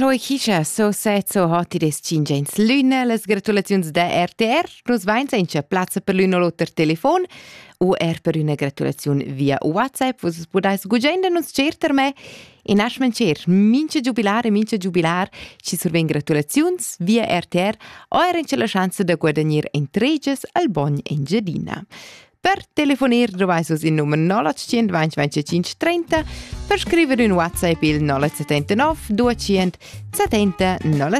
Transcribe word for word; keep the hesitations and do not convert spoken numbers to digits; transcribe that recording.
Chloe Kisha, so set so hoti des cingens lüna, les gratulazions da R T R, nos vains encha plazza per lüna lotter telefon, o er per una gratulazione via WhatsApp, vos podais gugenda nos certer me, in aschmen cer, mince jubilar e mince jubilar, ci surven gratulazions via R T R, o er encha la chance da guadagnir entreges al bogn en Giardina. Per telefonir trovais us in nummer nove otto zero zero due cinque cinque trenta, per scrivere un WhatsApp il nove sette nove due zero zero sette zero nove